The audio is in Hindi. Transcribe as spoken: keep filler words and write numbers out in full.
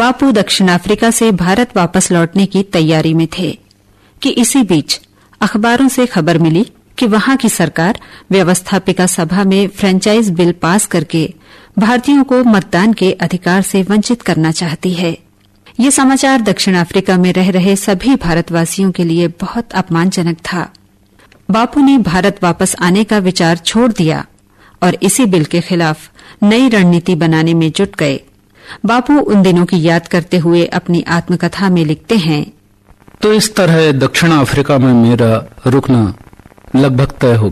बापू दक्षिण अफ्रीका से भारत वापस लौटने की तैयारी में थे कि इसी बीच अखबारों से खबर मिली कि वहां की सरकार व्यवस्थापिका सभा में फ्रेंचाइज बिल पास करके भारतीयों को मतदान के अधिकार से वंचित करना चाहती है। ये समाचार दक्षिण अफ्रीका में रह रहे सभी भारतवासियों के लिए बहुत अपमानजनक था। बापू ने भारत वापस आने का विचार छोड़ दिया और इसी बिल के खिलाफ नई रणनीति बनाने में जुट गए। बापू उन दिनों की याद करते हुए अपनी आत्मकथा में लिखते हैं, तो इस तरह दक्षिण अफ्रीका में मेरा रुकना लगभग तय हो